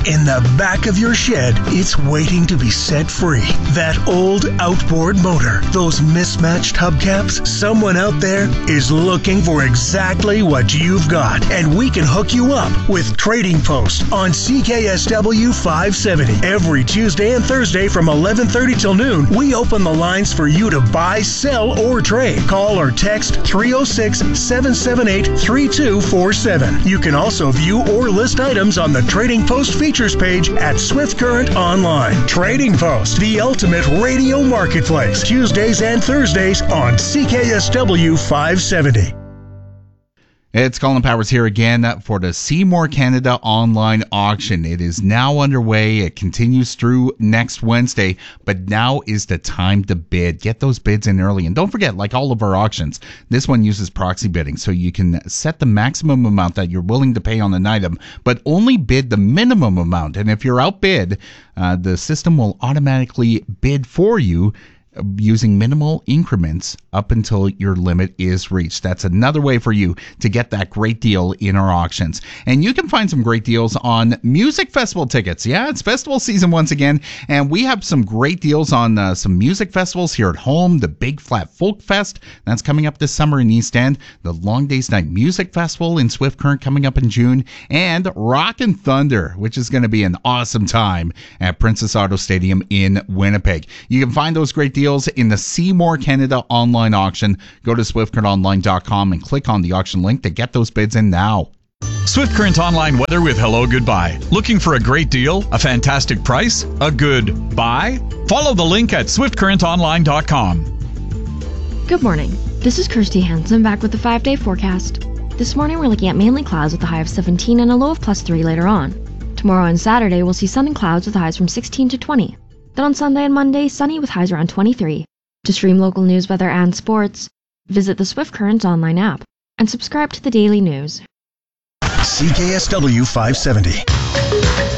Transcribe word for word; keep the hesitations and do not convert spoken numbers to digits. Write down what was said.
In the back of your shed, it's waiting to be set free. That old outboard motor, those mismatched hubcaps, someone out there is looking for exactly what you've got. And we can hook you up with Trading Post on C K S W five seventy. Every Tuesday and Thursday from eleven thirty till noon, we open the lines for you to buy, sell, or trade. Call or text three oh six, seven seven eight, three two four seven. You can also view or list items on the Trading Post feature page at Swift Current Online. Trading Post, the ultimate radio marketplace. Tuesdays and Thursdays on C K S W five seventy. It's Colin Powers here again for the Seymour Canada online auction. It is now underway. It continues through next Wednesday, but now is the time to bid. Get those bids in early. And don't forget, like all of our auctions, this one uses proxy bidding, so you can set the maximum amount that you're willing to pay on an item, but only bid the minimum amount. And if you're outbid, uh, the system will automatically bid for you using minimal increments up until your limit is reached. That's another way for you to get that great deal in our auctions. And you can find some great deals on music festival tickets. Yeah, it's festival season once again, and we have some great deals on uh, some music festivals here at home. The Big Flat Folk Fest, that's coming up this summer in East End. The Long Days Night Music Festival in Swift Current coming up in June. And Rock and Thunder, which is going to be an awesome time at Princess Auto Stadium in Winnipeg. You can find those great deals in the Seymour Canada online auction. Go to swift current online dot com and click on the auction link to get those bids in now. Swift Current Online weather with Hello Goodbye. Looking for a great deal, a fantastic price, a good buy? Follow the link at swift current online dot com. Good morning. This is Kirsty Hansen back with the five-day forecast. This morning we're looking at mainly clouds with a high of seventeen and a low of plus three later on. Tomorrow and Saturday we'll see sun and clouds with highs from sixteen to twenty. Then on Sunday and Monday, sunny with highs around twenty-three. To stream local news, weather, and sports, visit the Swift Current online app and subscribe to the daily news. C K S W five seventy.